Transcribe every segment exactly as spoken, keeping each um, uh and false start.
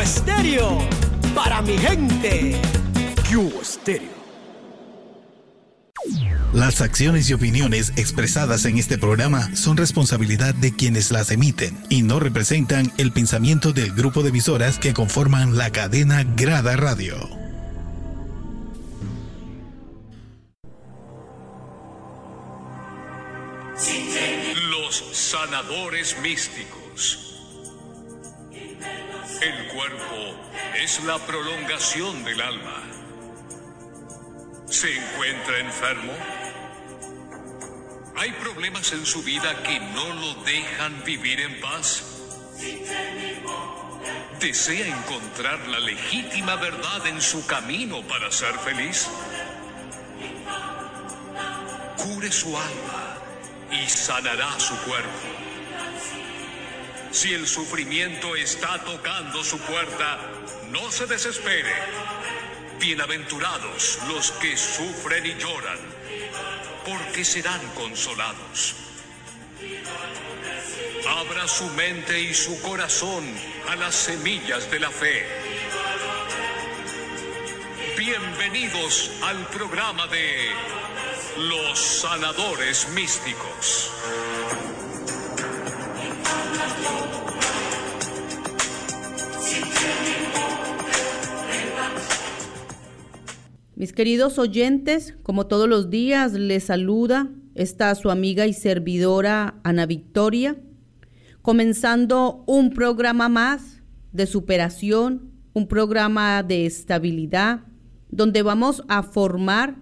Estéreo, para mi gente. Cubo Estéreo. Las acciones y opiniones expresadas en este programa son responsabilidad de quienes las emiten y no representan el pensamiento del grupo de emisoras que conforman la cadena Grada Radio. Los sanadores místicos. El cuerpo es la prolongación del alma. ¿Se encuentra enfermo? ¿Hay problemas en su vida que no lo dejan vivir en paz? ¿Desea encontrar la legítima verdad en su camino para ser feliz? Cure su alma y sanará su cuerpo. Si el sufrimiento está tocando su puerta, no se desespere. Bienaventurados los que sufren y lloran, porque serán consolados. Abra su mente y su corazón a las semillas de la fe. Bienvenidos al programa de Los Sanadores Místicos. Mis queridos oyentes, como todos los días, les saluda esta su amiga y servidora Ana Victoria, comenzando un programa más de superación, un programa de estabilidad, donde vamos a formar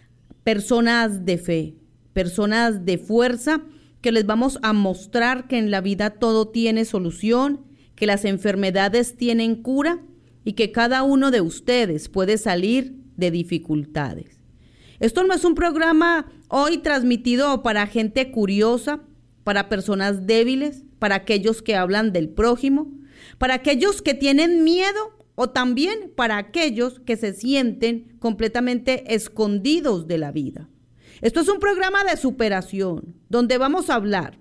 personas de fe, personas de fuerza, que les vamos a mostrar que en la vida todo tiene solución, que las enfermedades tienen cura y que cada uno de ustedes puede salir de dificultades. Esto no es un programa hoy transmitido para gente curiosa, para personas débiles, para aquellos que hablan del prójimo, para aquellos que tienen miedo o también para aquellos que se sienten completamente escondidos de la vida. Esto es un programa de superación, donde vamos a hablar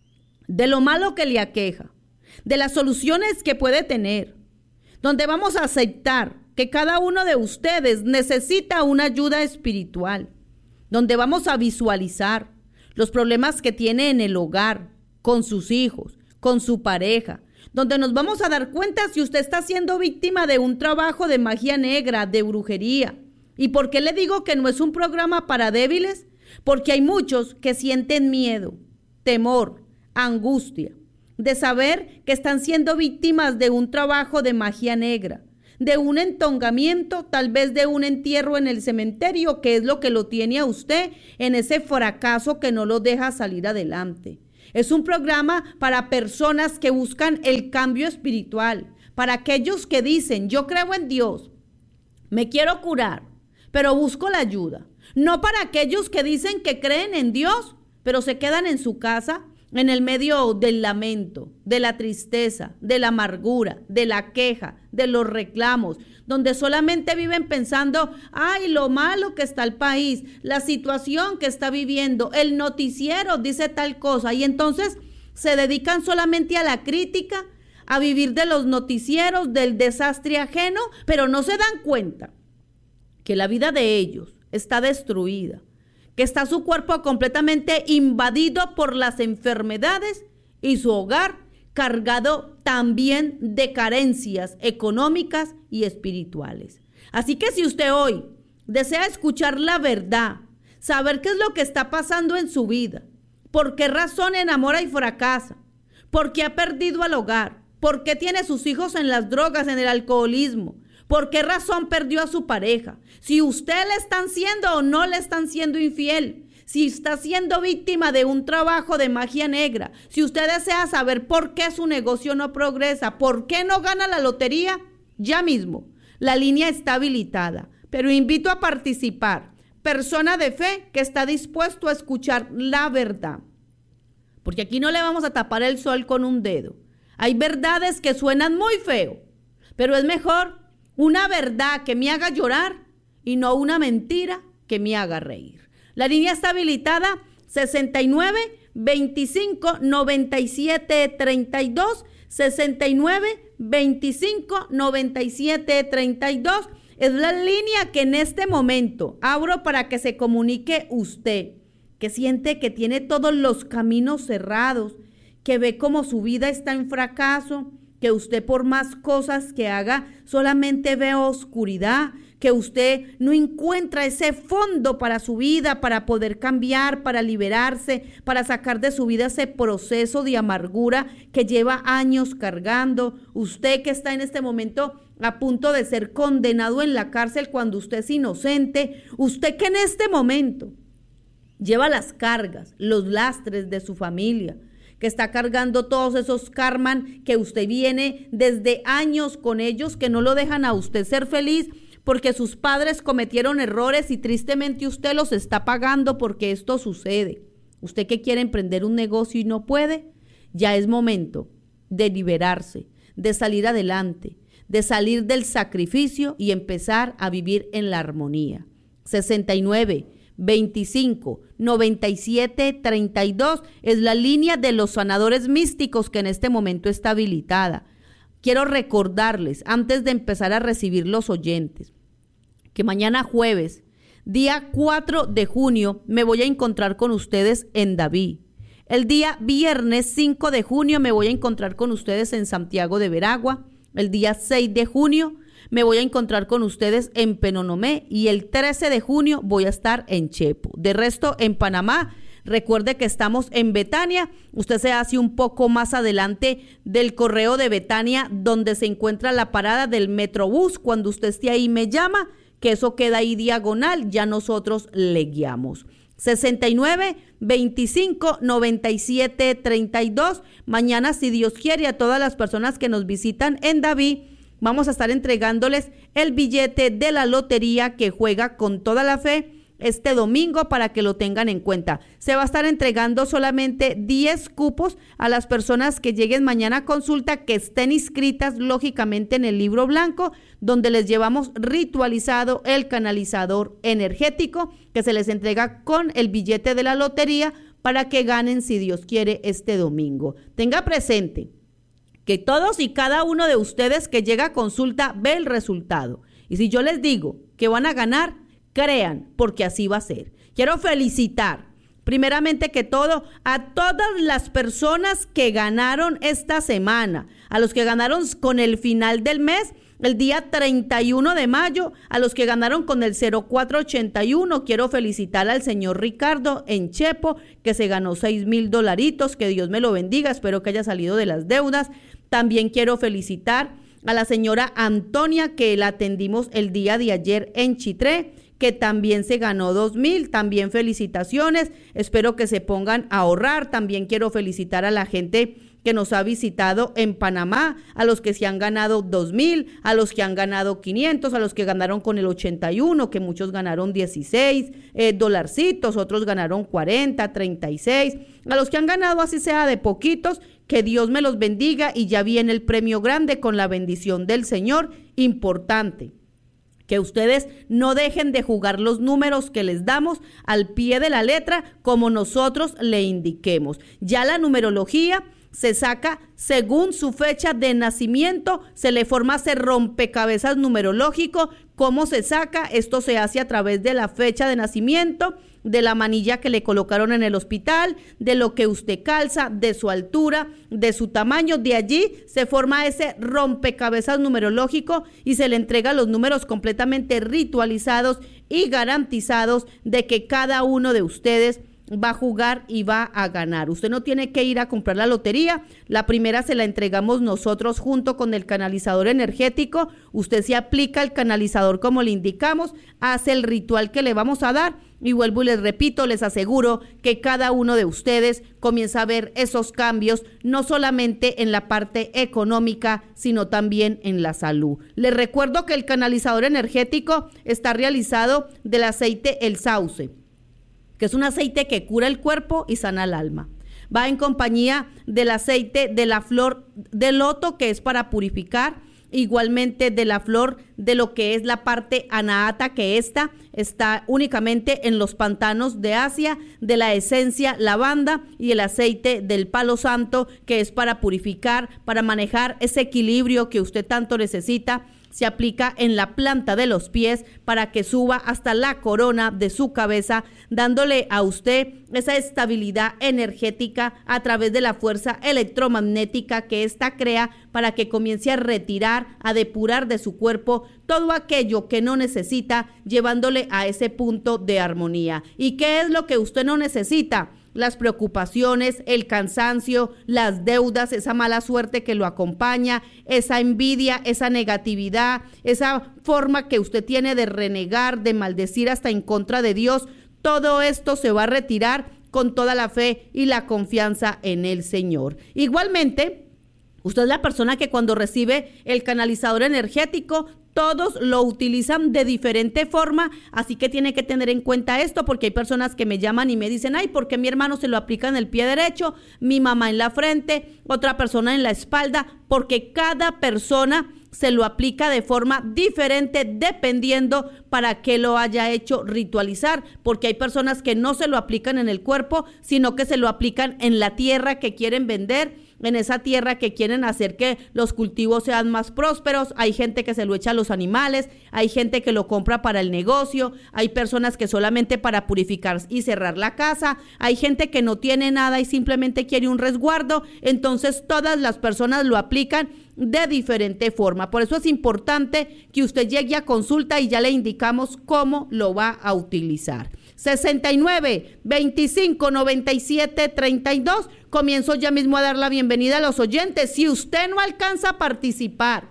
de lo malo que le aqueja, de las soluciones que puede tener, donde vamos a aceptar que cada uno de ustedes necesita una ayuda espiritual, donde vamos a visualizar los problemas que tiene en el hogar, con sus hijos, con su pareja, donde nos vamos a dar cuenta si usted está siendo víctima de un trabajo de magia negra, de brujería. ¿Y por qué le digo que no es un programa para débiles? Porque hay muchos que sienten miedo, temor, angustia, de saber que están siendo víctimas de un trabajo de magia negra, de un entongamiento, tal vez de un entierro en el cementerio, que es lo que lo tiene a usted en ese fracaso que no lo deja salir adelante. Es un programa para personas que buscan el cambio espiritual, para aquellos que dicen, yo creo en Dios, me quiero curar, pero busco la ayuda. No para aquellos que dicen que creen en Dios, pero se quedan en su casa, en el medio del lamento, de la tristeza, de la amargura, de la queja, de los reclamos, donde solamente viven pensando, ay, lo malo que está el país, la situación que está viviendo, el noticiero dice tal cosa, y entonces se dedican solamente a la crítica, a vivir de los noticieros, del desastre ajeno, pero no se dan cuenta que la vida de ellos está destruida, que está su cuerpo completamente invadido por las enfermedades y su hogar cargado también de carencias económicas y espirituales. Así que si usted hoy desea escuchar la verdad, saber qué es lo que está pasando en su vida, por qué razón enamora y fracasa, por qué ha perdido al hogar, por qué tiene sus hijos en las drogas, en el alcoholismo, ¿por qué razón perdió a su pareja? Si usted le están siendo o no le están siendo infiel, si está siendo víctima de un trabajo de magia negra, si usted desea saber por qué su negocio no progresa, por qué no gana la lotería, ya mismo, la línea está habilitada. Pero invito a participar, persona de fe que está dispuesto a escuchar la verdad. Porque aquí no le vamos a tapar el sol con un dedo. Hay verdades que suenan muy feo, pero es mejor una verdad que me haga llorar y no una mentira que me haga reír. La línea está habilitada sesenta y nueve, veinticinco, noventa y siete, treinta y dos, sesenta y nueve, veinticinco, noventa y siete, treinta y dos. Es la línea que en este momento abro para que se comunique usted, que siente que tiene todos los caminos cerrados, que ve como su vida está en fracaso, que usted por más cosas que haga solamente ve oscuridad, que usted no encuentra ese fondo para su vida, para poder cambiar, para liberarse, para sacar de su vida ese proceso de amargura que lleva años cargando. Usted que está en este momento a punto de ser condenado en la cárcel cuando usted es inocente, usted que en este momento lleva las cargas, los lastres de su familia, que está cargando todos esos karmas que usted viene desde años con ellos, que no lo dejan a usted ser feliz porque sus padres cometieron errores y tristemente usted los está pagando porque esto sucede. Usted que quiere emprender un negocio y no puede, ya es momento de liberarse, de salir adelante, de salir del sacrificio y empezar a vivir en la armonía. sesenta y nueve, veinticinco, noventa y siete, treinta y dos es la línea de los sanadores místicos que en este momento está habilitada. Quiero recordarles, antes de empezar a recibir los oyentes, que mañana jueves, día cuatro de junio, me voy a encontrar con ustedes en Daví. El día viernes cinco de junio me voy a encontrar con ustedes en Santiago de Veragua. El día seis de junio me voy a encontrar con ustedes en Penonomé y el trece de junio voy a estar en Chepo. De resto, en Panamá, recuerde que estamos en Betania. Usted se hace un poco más adelante del correo de Betania, donde se encuentra la parada del Metrobús. Cuando usted esté ahí me llama, que eso queda ahí diagonal, ya nosotros le guiamos. sesenta y nueve, veinticinco, noventa y siete, treinta y dos. Mañana, si Dios quiere, a todas las personas que nos visitan en Daví, vamos a estar entregándoles el billete de la lotería que juega con toda la fe este domingo para que lo tengan en cuenta. Se va a estar entregando solamente diez cupos a las personas que lleguen mañana a consulta, que estén inscritas lógicamente en el libro blanco, donde les llevamos ritualizado el canalizador energético que se les entrega con el billete de la lotería para que ganen, si Dios quiere, este domingo. Tenga presente que todos y cada uno de ustedes que llega a consulta ve el resultado. Y si yo les digo que van a ganar, crean, porque así va a ser. Quiero felicitar, primeramente que todo, a todas las personas que ganaron esta semana, a los que ganaron con el final del mes, el día treinta y uno de mayo, a los que ganaron con el cero cuatro ochenta y uno, quiero felicitar al señor Ricardo en Chepo, que se ganó seis mil dolaritos, que Dios me lo bendiga, espero que haya salido de las deudas. También quiero felicitar a la señora Antonia, que la atendimos el día de ayer en Chitré, que también se ganó dos mil, también felicitaciones, espero que se pongan a ahorrar. También quiero felicitar a la gente que nos ha visitado en Panamá, a los que se han ganado dos mil, a los que han ganado quinientos, a los que ganaron con el ochenta y uno, que muchos ganaron dieciséis eh, dolarcitos, otros ganaron cuarenta, treinta y seis, a los que han ganado así sea de poquitos, que Dios me los bendiga y ya viene el premio grande con la bendición del Señor. Importante que ustedes no dejen de jugar los números que les damos al pie de la letra como nosotros le indiquemos. Ya la numerología se saca según su fecha de nacimiento, se le forma ese rompecabezas numerológico. ¿Cómo se saca? Esto se hace a través de la fecha de nacimiento, de la manilla que le colocaron en el hospital, de lo que usted calza, de su altura, de su tamaño. De allí se forma ese rompecabezas numerológico y se le entrega los números completamente ritualizados y garantizados de que cada uno de ustedes va a jugar y va a ganar. Usted no tiene que ir a comprar la lotería. La primera se la entregamos nosotros junto con el canalizador energético. Usted se aplica el canalizador como le indicamos, hace el ritual que le vamos a dar y vuelvo y les repito, les aseguro que cada uno de ustedes comienza a ver esos cambios, no solamente en la parte económica, sino también en la salud. Les recuerdo que el canalizador energético está realizado del aceite El Sauce, que es un aceite que cura el cuerpo y sana el alma. Va en compañía del aceite de la flor de loto, que es para purificar, igualmente de la flor de lo que es la parte anahata, que esta está únicamente en los pantanos de Asia, de la esencia lavanda y el aceite del palo santo, que es para purificar, para manejar ese equilibrio que usted tanto necesita. Se aplica en la planta de los pies para que suba hasta la corona de su cabeza, dándole a usted esa estabilidad energética a través de la fuerza electromagnética que ésta crea, para que comience a retirar, a depurar de su cuerpo todo aquello que no necesita, llevándole a ese punto de armonía. ¿Y qué es lo que usted no necesita? Las preocupaciones, el cansancio, las deudas, esa mala suerte que lo acompaña, esa envidia, esa negatividad, esa forma que usted tiene de renegar, de maldecir hasta en contra de Dios. Todo esto se va a retirar con toda la fe y la confianza en el Señor. Igualmente, usted es la persona que cuando recibe el canalizador energético, todos lo utilizan de diferente forma, así que tiene que tener en cuenta esto, porque hay personas que me llaman y me dicen, ay, ¿por qué mi hermano se lo aplica en el pie derecho, mi mamá en la frente, otra persona en la espalda? Porque cada persona se lo aplica de forma diferente dependiendo para qué lo haya hecho ritualizar, porque hay personas que no se lo aplican en el cuerpo, sino que se lo aplican en la tierra que quieren vender, en esa tierra que quieren hacer que los cultivos sean más prósperos. Hay gente que se lo echa a los animales, hay gente que lo compra para el negocio, hay personas que solamente para purificar y cerrar la casa, hay gente que no tiene nada y simplemente quiere un resguardo. Entonces todas las personas lo aplican de diferente forma. Por eso es importante que usted llegue a consulta y ya le indicamos cómo lo va a utilizar. sesenta y nueve, veinticinco, noventa y siete, treinta y dos. Comienzo ya mismo a dar la bienvenida a los oyentes. Si usted no alcanza a participar,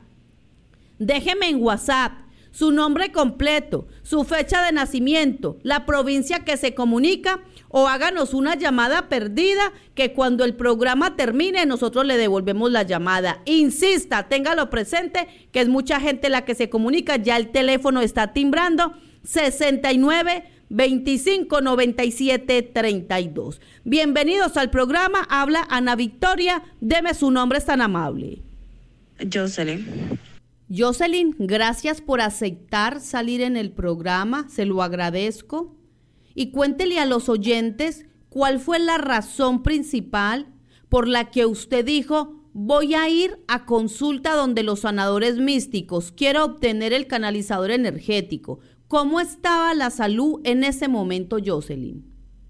déjeme en WhatsApp su nombre completo, su fecha de nacimiento, la provincia que se comunica, o háganos una llamada perdida que cuando el programa termine nosotros le devolvemos la llamada. Insista, téngalo presente que es mucha gente la que se comunica, ya el teléfono está timbrando. Sesenta y nueve, veinticinco, noventa y siete, treinta y dos. Bienvenidos al programa, habla Ana Victoria, deme su nombre, es tan amable. Jocelyn. Jocelyn, gracias por aceptar salir en el programa, se lo agradezco. Y cuéntele a los oyentes cuál fue la razón principal por la que usted dijo, voy a ir a consulta donde los sanadores místicos, quiero obtener el canalizador energético. ¿Cómo estaba la salud en ese momento, Jocelyn?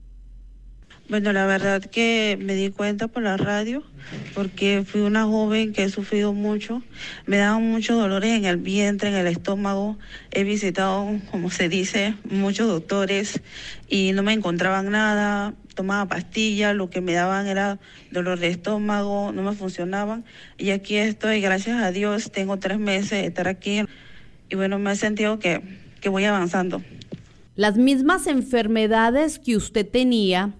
Bueno, la verdad que me di cuenta por la radio, porque fui una joven que he sufrido mucho. Me daban muchos dolores en el vientre, en el estómago. He visitado, como se dice, muchos doctores y no me encontraban nada. Tomaba pastillas, lo que me daban era dolor de estómago, no me funcionaban. Y aquí estoy, gracias a Dios, tengo tres meses de estar aquí. Y bueno, me he sentido que, que voy avanzando. Las mismas enfermedades que usted tenía,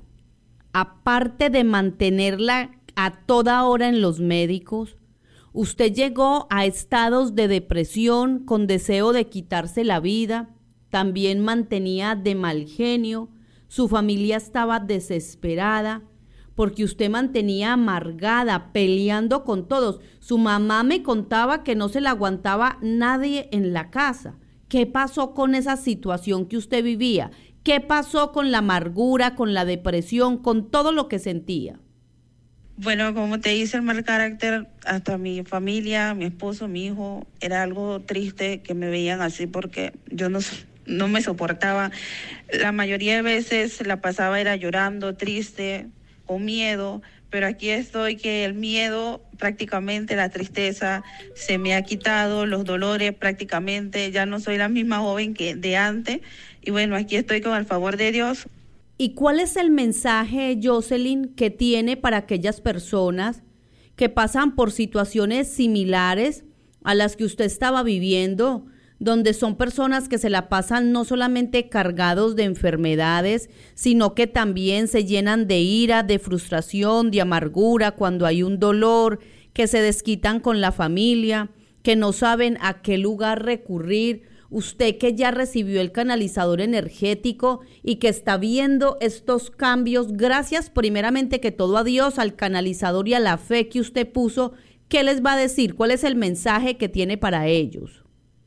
aparte de mantenerla a toda hora en los médicos, usted llegó a estados de depresión con deseo de quitarse la vida, también mantenía de mal genio, su familia estaba desesperada porque usted mantenía amargada, peleando con todos. Su mamá me contaba que no se la aguantaba nadie en la casa. ¿Qué pasó con esa situación que usted vivía? ¿Qué pasó con la amargura, con la depresión, con todo lo que sentía? Bueno, como te dice, el mal carácter, hasta mi familia, mi esposo, mi hijo, era algo triste que me veían así porque yo no, no me soportaba. La mayoría de veces la pasaba era llorando, triste, con miedo, pero aquí estoy que el miedo, prácticamente la tristeza se me ha quitado, los dolores prácticamente, ya no soy la misma joven que de antes. Y bueno, aquí estoy con el favor de Dios. ¿Y cuál es el mensaje, Jocelyn, que tiene para aquellas personas que pasan por situaciones similares a las que usted estaba viviendo, donde son personas que se la pasan no solamente cargados de enfermedades, sino que también se llenan de ira, de frustración, de amargura cuando hay un dolor, que se desquitan con la familia, que no saben a qué lugar recurrir? Usted que ya recibió el canalizador energético y que está viendo estos cambios, gracias primeramente que todo a Dios, al canalizador y a la fe que usted puso, ¿qué les va a decir? ¿Cuál es el mensaje que tiene para ellos?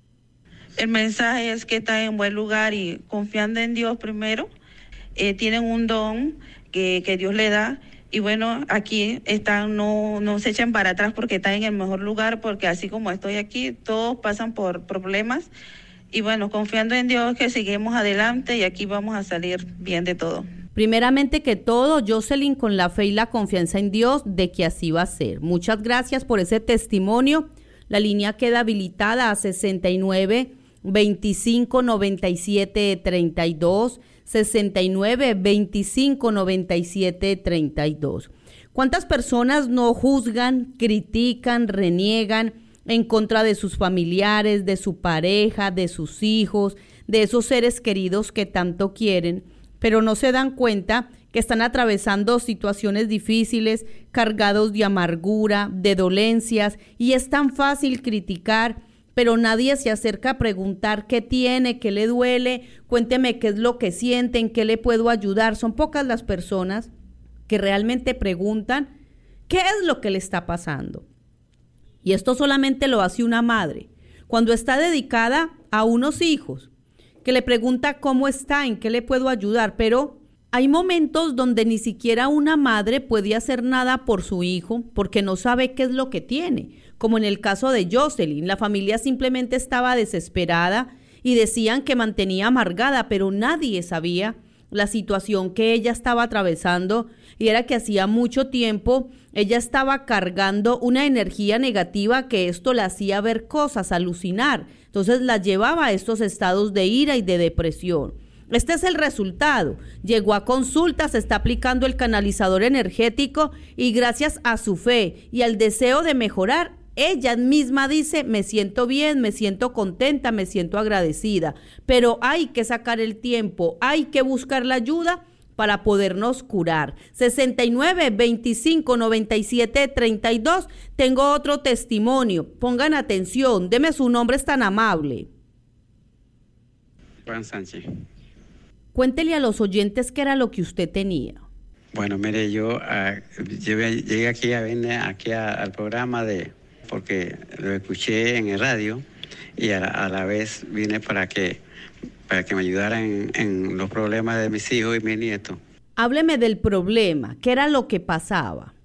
El mensaje es que están en buen lugar y confiando en Dios primero, eh, tienen un don que, que Dios le da. Y bueno, aquí están, no, no se echan para atrás porque están en el mejor lugar, porque así como estoy aquí, todos pasan por problemas. Y bueno, confiando en Dios que seguimos adelante y aquí vamos a salir bien de todo. Primeramente que todo, Jocelyn, con la fe y la confianza en Dios de que así va a ser. Muchas gracias por ese testimonio. La línea queda habilitada a sesenta y nueve, veinticinco, noventa y siete, treinta y dos. sesenta y nueve, veinticinco, noventa y siete, treinta y dos. ¿Cuántas personas no juzgan, critican, reniegan en contra de sus familiares, de su pareja, de sus hijos, de esos seres queridos que tanto quieren, pero no se dan cuenta que están atravesando situaciones difíciles, cargados de amargura, de dolencias, y es tan fácil criticar, pero nadie se acerca a preguntar qué tiene, qué le duele, cuénteme qué es lo que sienten, qué le puedo ayudar? Son pocas las personas que realmente preguntan qué es lo que le está pasando. Y esto solamente lo hace una madre cuando está dedicada a unos hijos, que le pregunta cómo está, en qué le puedo ayudar, pero hay momentos donde ni siquiera una madre puede hacer nada por su hijo porque no sabe qué es lo que tiene. Como en el caso de Jocelyn, la familia simplemente estaba desesperada y decían que mantenía amargada, pero nadie sabía la situación que ella estaba atravesando, y era que hacía mucho tiempo ella estaba cargando una energía negativa que esto la hacía ver cosas, alucinar. Entonces la llevaba a estos estados de ira y de depresión. Este es el resultado. Llegó a consulta, se está aplicando el canalizador energético y gracias a su fe y al deseo de mejorar, ella misma dice, me siento bien, me siento contenta, me siento agradecida, pero hay que sacar el tiempo, hay que buscar la ayuda para podernos curar. sesenta y nueve, veinticinco, noventa y siete, treinta y dos. Tengo otro testimonio. Pongan atención, deme su nombre, es tan amable. Juan Sánchez. Cuéntele a los oyentes qué era lo que usted tenía. Bueno, mire, yo, uh, llegué, llegué aquí, a venir aquí a, al programa de... porque lo escuché en el radio y a la, a la vez vine para que, para que me ayudaran en, en los problemas de mis hijos y mis nietos. Hábleme del problema, ¿qué era lo que pasaba?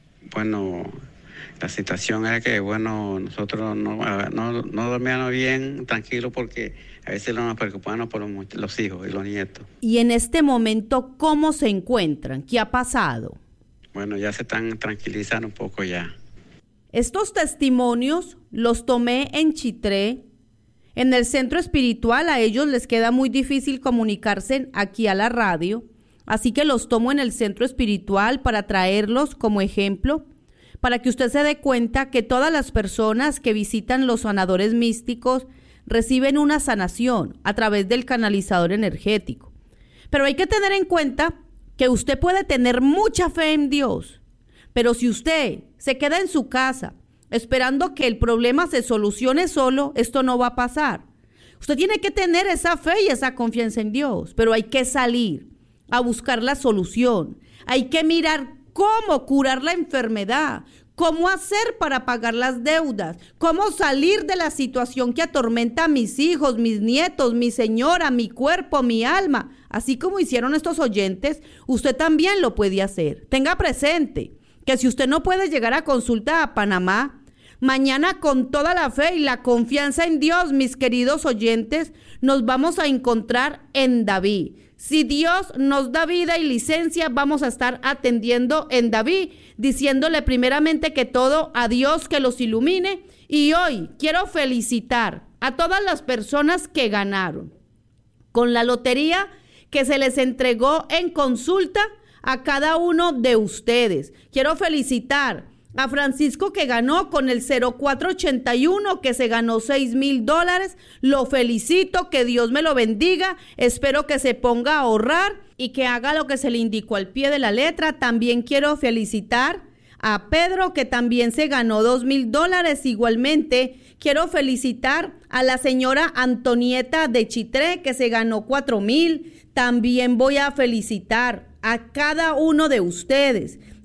Bueno, la situación era que, bueno, nosotros no, no, no dormíamos bien, tranquilos, porque a veces nos preocupamos por los, los hijos y los nietos. Y en este momento, ¿cómo se encuentran? ¿Qué ha pasado? Bueno, ya se están tranquilizando un poco ya. Estos testimonios los tomé en Chitré, en el centro espiritual. A ellos les queda muy difícil comunicarse aquí a la radio, así que los tomo en el centro espiritual para traerlos como ejemplo, para que usted se dé cuenta que todas las personas que visitan los sanadores místicos reciben una sanación a través del canalizador energético. Pero hay que tener en cuenta que usted puede tener mucha fe en Dios, pero si usted se queda en su casa esperando que el problema se solucione solo, esto no va a pasar. Usted tiene que tener esa fe y esa confianza en Dios, pero hay que salir a buscar la solución. Hay que mirar cómo curar la enfermedad, cómo hacer para pagar las deudas, cómo salir de la situación que atormenta a mis hijos, mis nietos, mi señora, mi cuerpo, mi alma. Así como hicieron estos oyentes, usted también lo puede hacer. Tenga presente que si usted no puede llegar a consulta a Panamá, mañana con toda la fe y la confianza en Dios, mis queridos oyentes, nos vamos a encontrar en David. Si Dios nos da vida y licencia, vamos a estar atendiendo en David, diciéndole primeramente que todo a Dios que los ilumine. Y hoy quiero felicitar a todas las personas que ganaron con la lotería que se les entregó en consulta a cada uno de ustedes. Quiero felicitar a Francisco, que ganó con el cero cuatro ochenta y uno, que se ganó seis mil dólares. Lo felicito, que Dios me lo bendiga. Espero que se ponga a ahorrar y que haga lo que se le indicó al pie de la letra. También quiero felicitar a Pedro, que también se ganó dos mil dólares. Igualmente, quiero felicitar a la señora Antonieta de Chitré, que se ganó cuatro mil. También voy a felicitar a cada uno de ustedes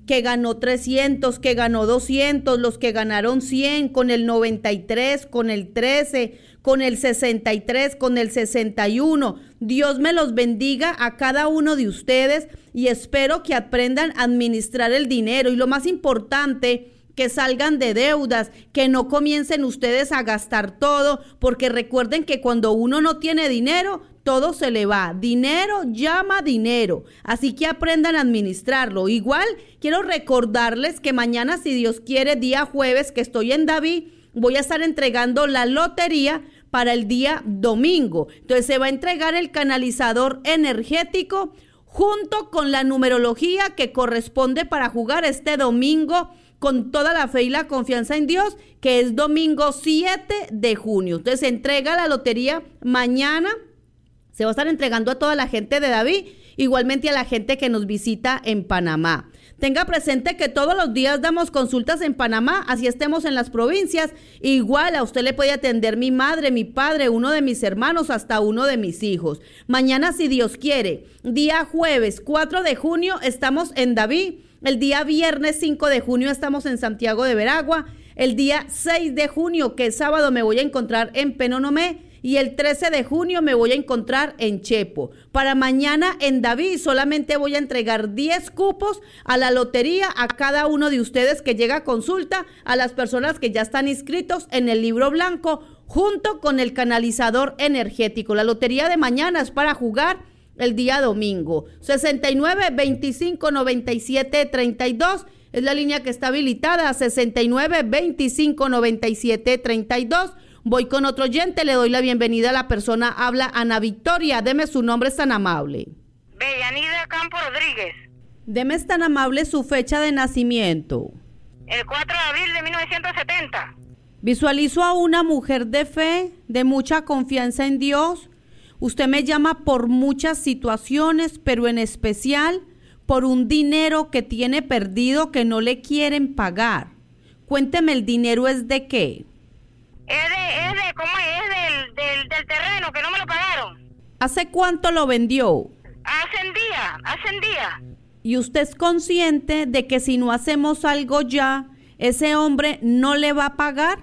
que ganó trescientos, que ganó doscientos, los que ganaron cien, con el noventa y tres, con el trece, con el sesenta y tres, con el sesenta y uno. Dios me los bendiga a cada uno de ustedes y espero que aprendan a administrar el dinero y lo más importante, que salgan de deudas, que no comiencen ustedes a gastar todo, porque recuerden que cuando uno no tiene dinero, todo se le va. Dinero llama dinero, así que aprendan a administrarlo. Igual quiero recordarles que mañana, si Dios quiere, día jueves, que estoy en David, voy a estar entregando la lotería para el día domingo. Entonces se va a entregar el canalizador energético junto con la numerología que corresponde para jugar este domingo con toda la fe y la confianza en Dios, que es domingo siete de junio. Entonces se entrega la lotería mañana, se va a estar entregando a toda la gente de David, igualmente a la gente que nos visita en Panamá. Tenga presente que todos los días damos consultas en Panamá, así estemos en las provincias. Igual a usted le puede atender mi madre, mi padre, uno de mis hermanos, hasta uno de mis hijos. Mañana, si Dios quiere, día jueves cuatro de junio, estamos en David. El día viernes cinco de junio estamos en Santiago de Veragua. El día seis de junio, que es sábado, me voy a encontrar en Penonomé. Y el trece de junio me voy a encontrar en Chepo. Para mañana en David solamente voy a entregar diez cupos a la lotería a cada uno de ustedes que llega a consulta, a las personas que ya están inscritos en el libro blanco, junto con el canalizador energético. La lotería de mañana es para jugar el día domingo. sesenta y nueve, veinticinco, noventa y siete, treinta y dos es la línea que está habilitada. sesenta y nueve, veinticinco, noventa y siete, treinta y dos. Voy con otro oyente, le doy la bienvenida a la persona, habla Ana Victoria. Deme su nombre, es tan amable. Bellanida Campo Rodríguez. Deme, es tan amable, su fecha de nacimiento. El cuatro de abril de mil novecientos setenta. Visualizo a una mujer de fe, de mucha confianza en Dios. Usted me llama por muchas situaciones, pero en especial por un dinero que tiene perdido que no le quieren pagar. Cuénteme, ¿el dinero es de qué? Es de, es de, ¿cómo es? Es del, del, del terreno, que no me lo pagaron. ¿Hace cuánto lo vendió? Hace un día, hace un día. ¿Y usted es consciente de que si no hacemos algo ya, ese hombre no le va a pagar?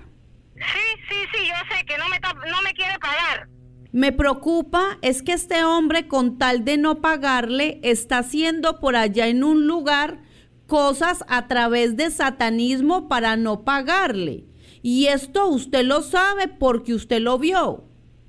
Sí, sí, sí, yo sé que no me, no me quiere pagar. Me preocupa es que este hombre, con tal de no pagarle, está haciendo por allá en un lugar cosas a través de satanismo para no pagarle. Y esto usted lo sabe porque usted lo vio.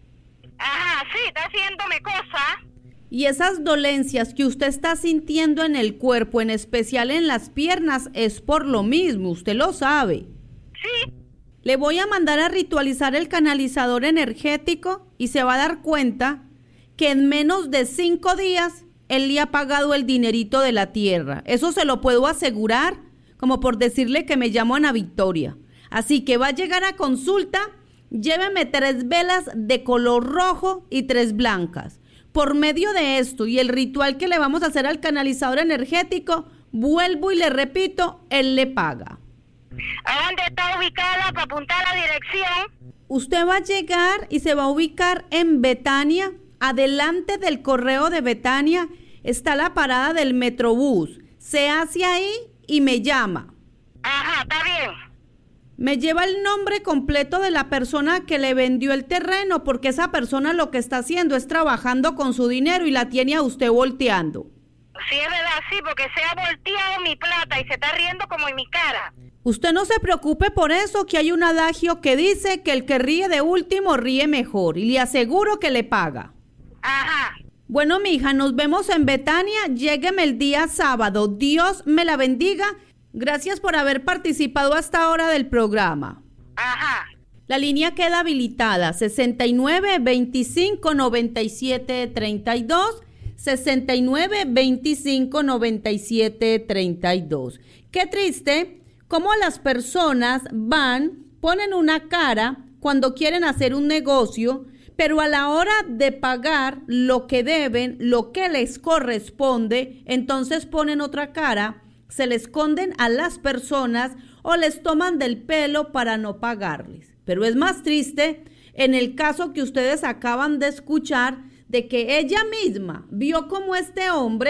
Ajá, sí, está haciéndome cosas. Y esas dolencias que usted está sintiendo en el cuerpo, en especial en las piernas, es por lo mismo, usted lo sabe. Sí. Le voy a mandar a ritualizar el canalizador energético y se va a dar cuenta que en menos de cinco días él le ha pagado el dinerito de la tierra. Eso se lo puedo asegurar, como por decirle que me llamo Ana Victoria. Así que va a llegar a consulta, lléveme tres velas de color rojo y tres blancas. Por medio de esto y el ritual que le vamos a hacer al canalizador energético, vuelvo y le repito, él le paga. ¿A dónde está ubicada para apuntar la dirección? Usted va a llegar y se va a ubicar en Betania. Adelante del correo de Betania está la parada del Metrobús. Se hace ahí y me llama. Ajá, está bien. Me lleva el nombre completo de la persona que le vendió el terreno, porque esa persona lo que está haciendo es trabajando con su dinero y la tiene a usted volteando. Sí, es verdad, sí, porque se ha volteado mi plata y se está riendo como en mi cara. Usted no se preocupe por eso, que hay un adagio que dice que el que ríe de último ríe mejor, y le aseguro que le paga. Ajá. Bueno, mija, nos vemos en Betania. Llégueme el día sábado. Dios me la bendiga. Gracias por haber participado hasta ahora del programa. Ajá. La línea queda habilitada. sesenta y nueve, veinticinco, noventa y siete, treinta y dos. sesenta y nueve, veinticinco, noventa y siete, treinta y dos. Qué triste cómo las personas van, ponen una cara cuando quieren hacer un negocio, pero a la hora de pagar lo que deben, lo que les corresponde, entonces ponen otra cara, se le esconden a las personas o les toman del pelo para no pagarles. Pero es más triste en el caso que ustedes acaban de escuchar, de que ella misma vio cómo este hombre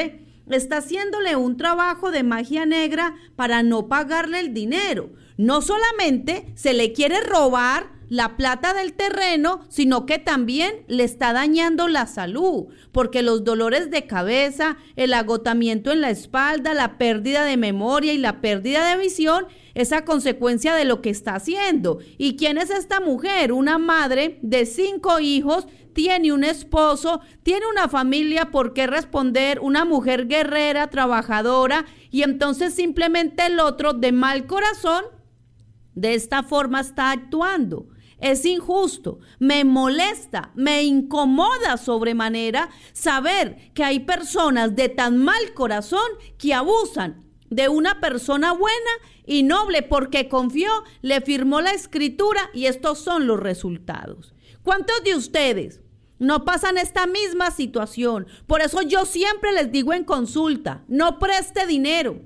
está haciéndole un trabajo de magia negra para no pagarle el dinero. No solamente se le quiere robar la plata del terreno, sino que también le está dañando la salud, porque los dolores de cabeza, el agotamiento en la espalda, la pérdida de memoria y la pérdida de visión es a consecuencia de lo que está haciendo. ¿Y quién es esta mujer? Una madre de cinco hijos, tiene un esposo, tiene una familia por qué responder, una mujer guerrera, trabajadora, y entonces simplemente el otro de mal corazón de esta forma está actuando. Es injusto, me molesta, me incomoda sobremanera saber que hay personas de tan mal corazón que abusan de una persona buena y noble porque confió, le firmó la escritura y estos son los resultados. ¿Cuántos de ustedes no pasan esta misma situación? Por eso yo siempre les digo en consulta, no preste dinero.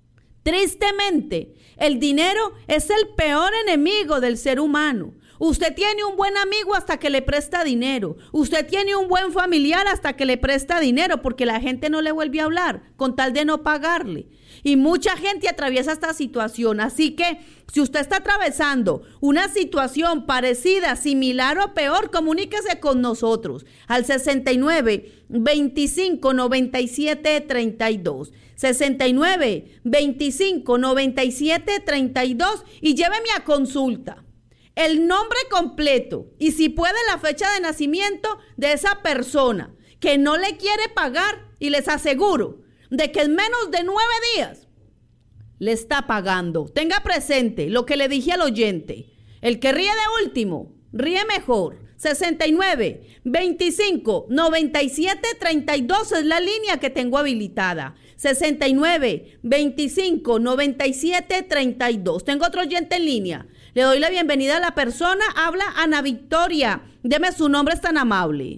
Tristemente, el dinero es el peor enemigo del ser humano. Usted tiene un buen amigo hasta que le presta dinero. Usted tiene un buen familiar hasta que le presta dinero porque la gente no le vuelve a hablar con tal de no pagarle. Y mucha gente atraviesa esta situación. Así que si usted está atravesando una situación parecida, similar o peor, comuníquese con nosotros al sesenta y nueve, veinticinco, noventa y siete, treinta y dos. sesenta y nueve, veinticinco, noventa y siete, treinta y dos y lléveme a consulta. El nombre completo y si puede la fecha de nacimiento de esa persona que no le quiere pagar y les aseguro de que en menos de nueve días le está pagando. Tenga presente lo que le dije al oyente. El que ríe de último, ríe mejor. sesenta y nueve, veinticinco, noventa y siete, treinta y dos es la línea que tengo habilitada. sesenta y nueve, veinticinco, noventa y siete, treinta y dos. Tengo otro oyente en línea. Le doy la bienvenida a la persona. Habla Ana Victoria. Deme su nombre, es tan amable.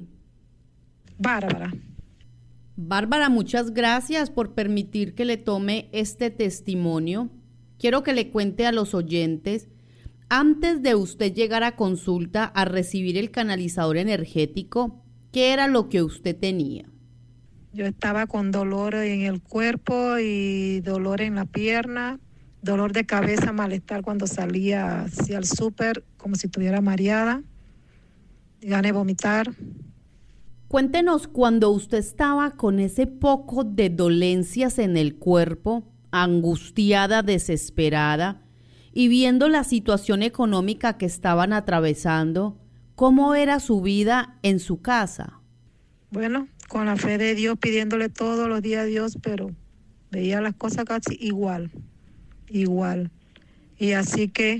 Bárbara. Bárbara, muchas gracias por permitir que le tome este testimonio. Quiero que le cuente a los oyentes, antes de usted llegar a consulta a recibir el canalizador energético, ¿qué era lo que usted tenía? Yo estaba con dolor en el cuerpo y dolor en la pierna, dolor de cabeza, malestar cuando salía hacia el súper, como si estuviera mareada, gané de vomitar. Cuéntenos, cuando usted estaba con ese poco de dolencias en el cuerpo, angustiada, desesperada, y viendo la situación económica que estaban atravesando, ¿cómo era su vida en su casa? Bueno, con la fe de Dios, pidiéndole todos los días a Dios, pero veía las cosas casi igual, igual. Y así que,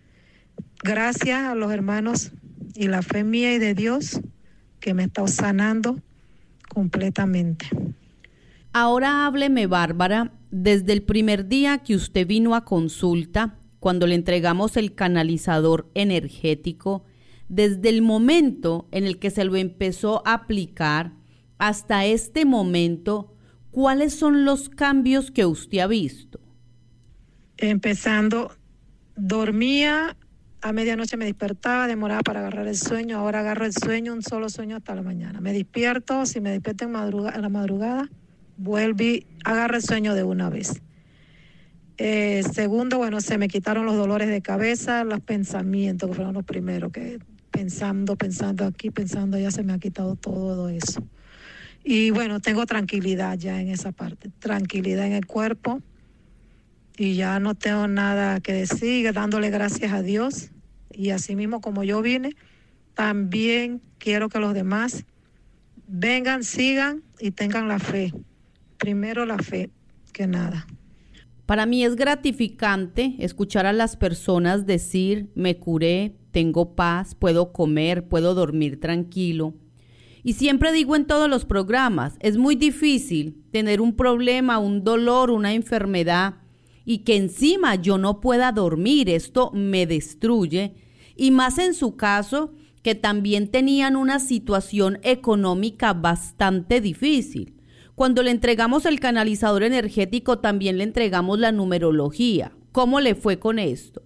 gracias a los hermanos y la fe mía y de Dios, que me está sanando completamente. Ahora hábleme, Bárbara, desde el primer día que usted vino a consulta, cuando le entregamos el canalizador energético, desde el momento en el que se lo empezó a aplicar hasta este momento, ¿cuáles son los cambios que usted ha visto? Empezando, dormía, a medianoche me despertaba, demoraba para agarrar el sueño, ahora agarro el sueño, un solo sueño hasta la mañana. Me despierto, si me despierto en, madruga, en la madrugada, vuelvo y agarro el sueño de una vez. Eh, segundo, bueno, se me quitaron los dolores de cabeza, los pensamientos, que fueron los primeros, que pensando, pensando aquí, pensando allá, se me ha quitado todo eso. Y bueno, tengo tranquilidad ya en esa parte, tranquilidad en el cuerpo, y ya no tengo nada que decir, dándole gracias a Dios. Y así mismo como yo vine, también quiero que los demás vengan, sigan y tengan la fe. Primero la fe que nada. Para mí es gratificante escuchar a las personas decir, me curé, tengo paz, puedo comer, puedo dormir tranquilo. Y siempre digo en todos los programas, es muy difícil tener un problema, un dolor, una enfermedad y que encima yo no pueda dormir, esto me destruye. Y más en su caso, que también tenían una situación económica bastante difícil. Cuando le entregamos el canalizador energético, también le entregamos la numerología. ¿Cómo le fue con esto?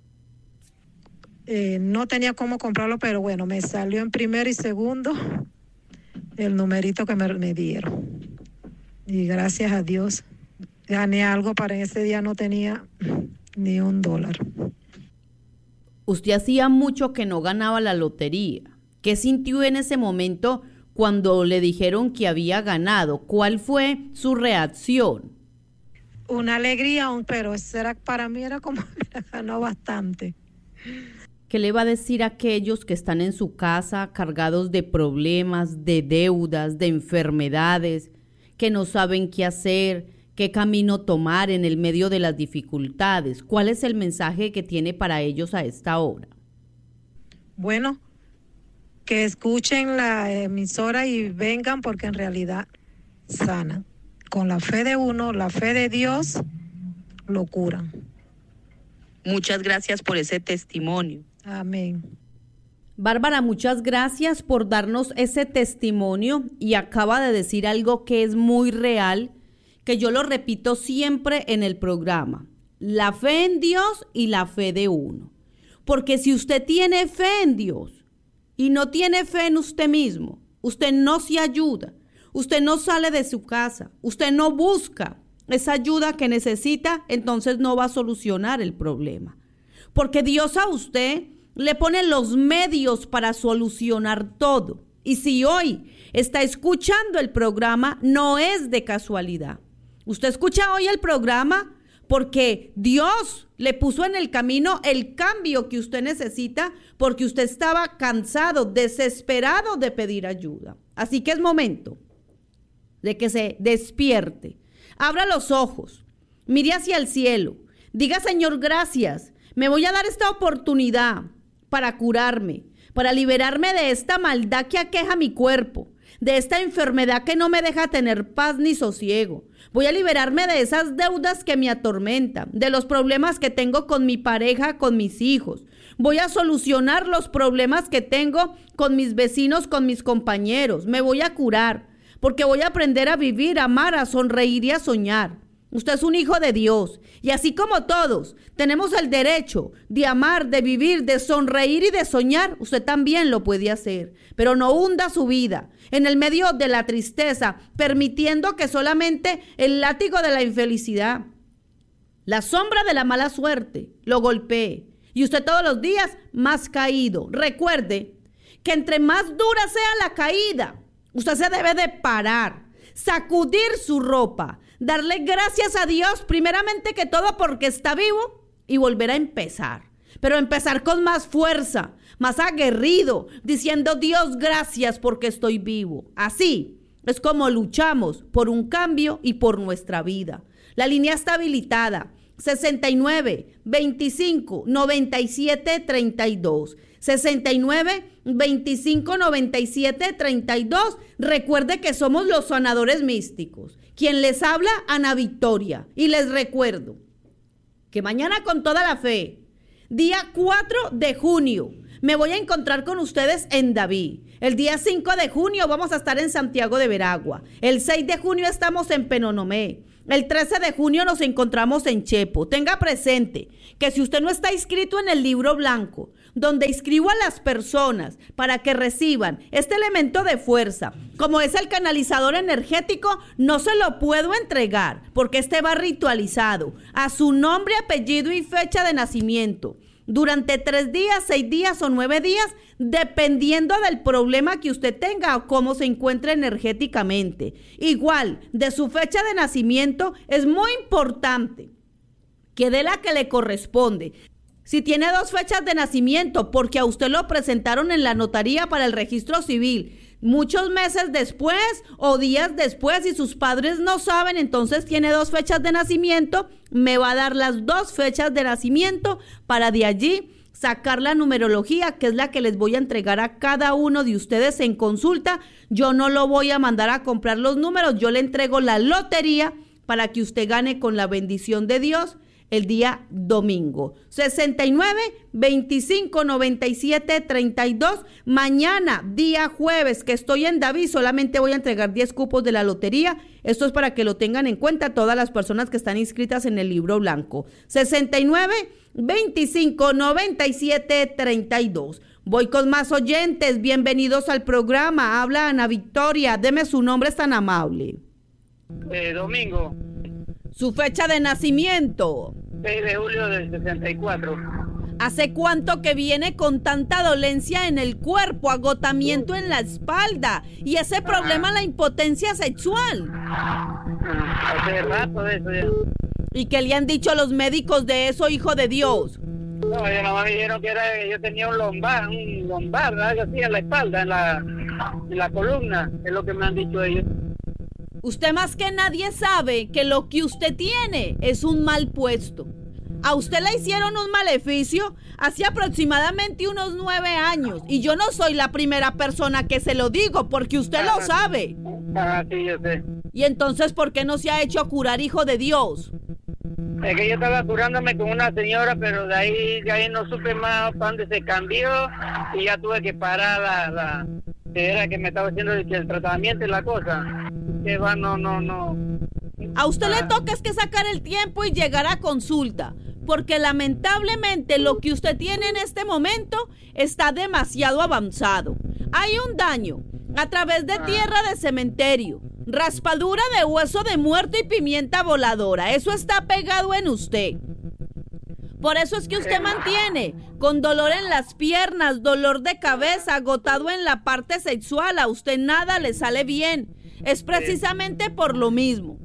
Eh, no tenía cómo comprarlo, pero bueno, me salió en primero y segundo el numerito que me, me dieron. y gracias a Dios gané algo. Para ese día no tenía ni un dólar. Usted hacía mucho que no ganaba la lotería. ¿Qué sintió en ese momento cuando le dijeron que había ganado? ¿Cuál fue su reacción? Una alegría, pero era, para mí era como ganó bastante. ¿Qué le va a decir a aquellos que están en su casa cargados de problemas, de deudas, de enfermedades, que no saben qué hacer, qué camino tomar en el medio de las dificultades? ¿Cuál es el mensaje que tiene para ellos a esta hora? Bueno, que escuchen la emisora y vengan, porque en realidad sanan. Con la fe de uno, la fe de Dios, lo curan. Muchas gracias por ese testimonio. Amén. Bárbara, muchas gracias por darnos ese testimonio, y acaba de decir algo que es muy real, que yo lo repito siempre en el programa: la fe en Dios y la fe de uno. Porque si usted tiene fe en Dios y no tiene fe en usted mismo, usted no se ayuda, usted no sale de su casa, usted no busca esa ayuda que necesita, entonces no va a solucionar el problema. Porque Dios a usted le pone los medios para solucionar todo. Y si hoy está escuchando el programa, no es de casualidad. Usted escucha hoy el programa porque Dios le puso en el camino el cambio que usted necesita, porque usted estaba cansado, desesperado de pedir ayuda. Así que es momento de que se despierte. Abra los ojos, mire hacia el cielo, diga: Señor, gracias, me voy a dar esta oportunidad para curarme, para liberarme de esta maldad que aqueja mi cuerpo, de esta enfermedad que no me deja tener paz ni sosiego. Voy a liberarme de esas deudas que me atormentan, de los problemas que tengo con mi pareja, con mis hijos. Voy a solucionar los problemas que tengo con mis vecinos, con mis compañeros. Me voy a curar, porque voy a aprender a vivir, a amar, a sonreír y a soñar. Usted es un hijo de Dios, y así como todos tenemos el derecho de amar, de vivir, de sonreír y de soñar, usted también lo puede hacer. Pero no hunda su vida en el medio de la tristeza, permitiendo que solamente el látigo de la infelicidad, la sombra de la mala suerte, lo golpee. Y usted todos los días más caído. Recuerde que entre más dura sea la caída, usted se debe de parar, sacudir su ropa, darle gracias a Dios primeramente que todo porque está vivo, y volver a empezar. Pero empezar con más fuerza, más aguerrido, diciendo: Dios, gracias porque estoy vivo. Así es como luchamos por un cambio y por nuestra vida. La línea está habilitada: sesenta y nueve, veinticinco, noventa y siete, treinta y dos. sesenta y nueve, veinticinco, noventa y siete, treinta y dos. Recuerde que somos los sanadores místicos. Quien les habla, Ana Victoria. Y les recuerdo que mañana, con toda la fe, día cuatro de junio, me voy a encontrar con ustedes en David. El día cinco de junio vamos a estar en Santiago de Veragua. El seis de junio estamos en Penonomé. El trece de junio nos encontramos en Chepo. Tenga presente que si usted no está inscrito en el libro blanco, donde inscribo a las personas para que reciban este elemento de fuerza, como es el canalizador energético, no se lo puedo entregar, porque este va ritualizado a su nombre, apellido y fecha de nacimiento. Durante tres días, seis días o nueve días, dependiendo del problema que usted tenga o cómo se encuentre energéticamente. Igual, de su fecha de nacimiento, es muy importante que dé la que le corresponde. Si tiene dos fechas de nacimiento, porque a usted lo presentaron en la notaría para el registro civil, muchos meses después o días después, y sus padres no saben, entonces tiene dos fechas de nacimiento, me va a dar las dos fechas de nacimiento para de allí sacar la numerología, que es la que les voy a entregar a cada uno de ustedes en consulta. Yo no lo voy a mandar a comprar los números, yo le entrego la lotería para que usted gane con la bendición de Dios el día domingo. Sesenta y nueve, veinticinco, noventa y siete, treinta y dos. Mañana, día jueves, que estoy en David, solamente voy a entregar diez cupos de la lotería. Esto es para que lo tengan en cuenta todas las personas que están inscritas en el libro blanco. Sesenta y nueve, veinticinco, noventa y siete, treinta y dos. Voy con más oyentes. Bienvenidos al programa. Habla Ana Victoria. Deme su nombre, es tan amable. Eh, domingo. ¿Su fecha de nacimiento? seis de julio del sesenta y cuatro. ¿Hace cuánto que viene con tanta dolencia en el cuerpo, agotamiento en la espalda y ese problema, la impotencia sexual? Hace rato de eso ya. ¿Y qué le han dicho los médicos de eso, hijo de Dios? No, ellos nomás me dijeron que era, yo tenía un lumbar, un lumbar, algo así en la espalda, en la, en la columna, es lo que me han dicho ellos. Usted más que nadie sabe que lo que usted tiene es un mal puesto. A usted le hicieron un maleficio hace aproximadamente unos nueve años y yo no soy la primera persona que se lo digo porque usted ah, lo sabe. Ah, sí, yo sé. Y entonces, ¿por qué no se ha hecho curar, hijo de Dios? Es que yo estaba curándome con una señora, pero de ahí, de ahí no supe más para dónde se cambió y ya tuve que parar la, la que era que me estaba haciendo el, el tratamiento y la cosa. Que va, no, no, no. A usted le toca es que sacar el tiempo y llegar a consulta, porque lamentablemente lo que usted tiene en este momento está demasiado avanzado. Hay un daño a través de tierra de cementerio, raspadura de hueso de muerto y pimienta voladora. Eso está pegado en usted. Por eso es que usted mantiene con dolor en las piernas, dolor de cabeza, agotado en la parte sexual. A usted nada le sale bien. Es precisamente por lo mismo.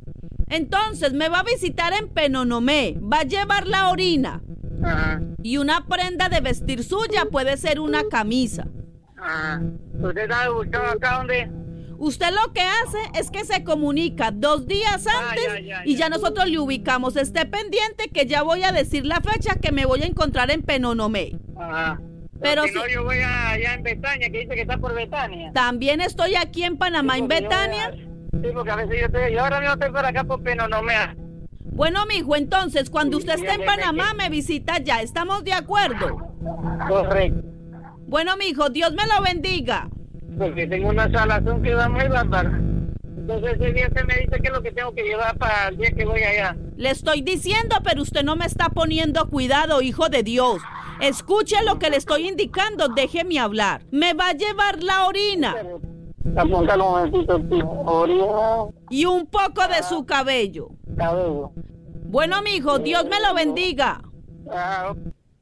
Entonces me va a visitar en Penonomé, va a llevar la orina. Ajá. Y una prenda de vestir suya puede ser una camisa. Ajá. ¿Usted está ubicado acá donde? Usted lo que hace es que se comunica dos días antes ah, ya, ya, y ya ya. nosotros le ubicamos. Esté pendiente que ya voy a decir la fecha que me voy a encontrar en Penonomé. Ajá. Pero si no, yo voy allá en Betania, que dice que está por Betania. También estoy aquí en Panamá, sí, en Betania. A, sí, porque a veces yo estoy, yo ahora mismo estoy por acá por Penonomé. Bueno, mijo, entonces, cuando usted esté en Panamá, me visita ya. ¿Estamos de acuerdo? Correcto. Bueno, mijo, Dios me lo bendiga. Porque tengo una salazón que va muy bárbara. Entonces ese día se me dice que es lo que tengo que llevar para el día que voy allá. Le estoy diciendo, pero usted no me está poniendo cuidado, hijo de Dios. Escuche lo que le estoy indicando, déjeme hablar. Me va a llevar la orina. Apúntalo un momentito, tío. Orina. Y un poco de su cabello. Cabello. Bueno, mijo, Dios me lo bendiga. Ah,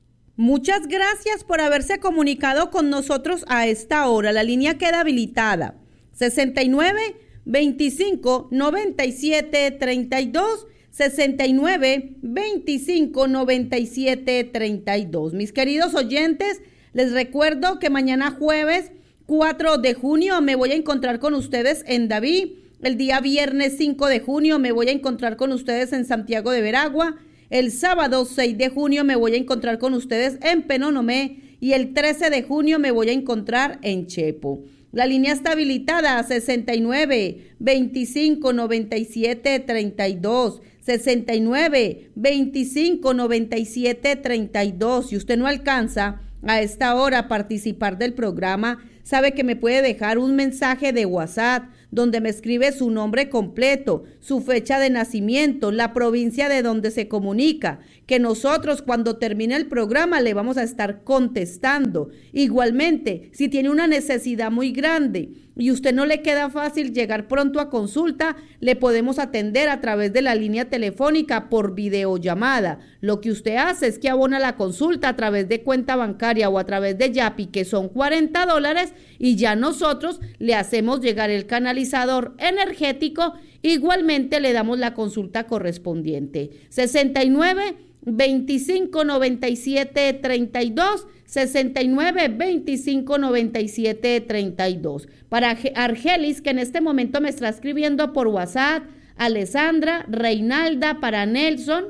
Muchas gracias por haberse comunicado con nosotros a esta hora. La línea queda habilitada. sesenta y nueve, veinticinco, noventa y siete, treinta y dos. sesenta y nueve, veinticinco, noventa y siete, treinta y dos. Mis queridos oyentes, les recuerdo que mañana jueves cuatro de junio me voy a encontrar con ustedes en David. El día viernes cinco de junio me voy a encontrar con ustedes en Santiago de Veragua. El sábado seis de junio me voy a encontrar con ustedes en Penonomé y el trece de junio me voy a encontrar en Chepo. La línea está habilitada a sesenta y nueve, veinticinco, noventa y siete, treinta y dos. sesenta y nueve, veinticinco, noventa y siete, treinta y dos. Si usted no alcanza a esta hora a participar del programa, sabe que me puede dejar un mensaje de WhatsApp donde me escribe su nombre completo, su fecha de nacimiento, la provincia de donde se comunica, que nosotros cuando termine el programa le vamos a estar contestando. Igualmente, si tiene una necesidad muy grande y usted no le queda fácil llegar pronto a consulta, le podemos atender a través de la línea telefónica por videollamada. Lo que usted hace es que abona la consulta a través de cuenta bancaria o a través de Yapi, que son cuarenta dólares, y ya nosotros le hacemos llegar el canalizador energético. Igualmente le damos la consulta correspondiente. sesenta y nueve, veinticinco, noventa y siete, treinta y dos, sesenta y nueve, veinticinco, noventa y siete, treinta y dos. Para Argelis, que en este momento me está escribiendo por WhatsApp, Alessandra, Reinalda, para Nelson,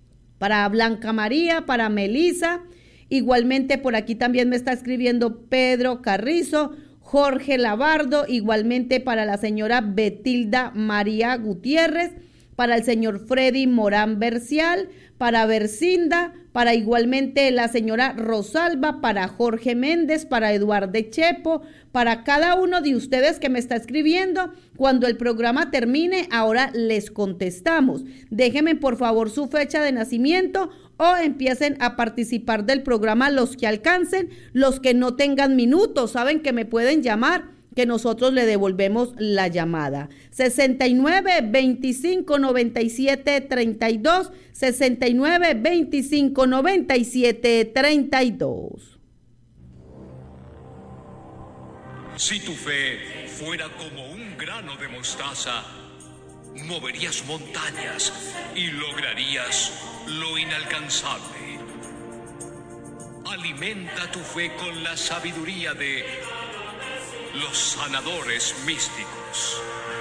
para Blanca María, para Melisa. Igualmente por aquí también me está escribiendo Pedro Carrizo, Jorge Labardo, igualmente para la señora Betilda María Gutiérrez, para el señor Freddy Morán Bercial, para Bercinda, para igualmente la señora Rosalba, para Jorge Méndez, para Eduardo Chepo, para cada uno de ustedes que me está escribiendo. Cuando el programa termine, ahora les contestamos. Déjenme por favor su fecha de nacimiento o empiecen a participar del programa los que alcancen. Los que no tengan minutos, saben que me pueden llamar que nosotros le devolvemos la llamada. sesenta y nueve, veinticinco, noventa y siete, treinta y dos, sesenta y nueve, veinticinco, noventa y siete, treinta y dos. Si tu fe fuera como un grano de mostaza, moverías montañas y lograrías lo inalcanzable. Alimenta tu fe con la sabiduría de los sanadores místicos.